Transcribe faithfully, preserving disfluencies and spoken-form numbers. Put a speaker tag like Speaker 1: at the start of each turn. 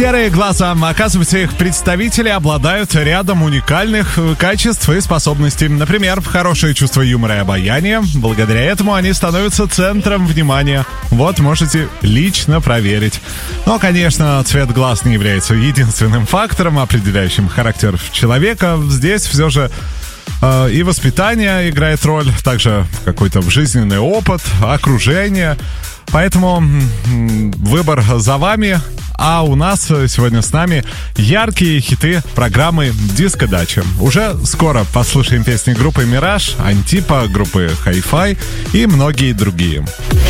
Speaker 1: Серые глаза. Оказывается, их представители обладают рядом уникальных качеств и способностей. Например, хорошее чувство юмора и обаяния. Благодаря этому они становятся центром внимания. Вот, можете лично проверить. Но, конечно, цвет глаз не является единственным фактором, определяющим характер человека. Здесь все же э, и воспитание играет роль, также какой-то жизненный опыт, окружение. Поэтому выбор за вами. А у нас сегодня с нами яркие хиты программы «Диско-дача». Уже скоро послушаем песни группы «Мираж», «Антипа», группы «Hi-Fi» и многие другие.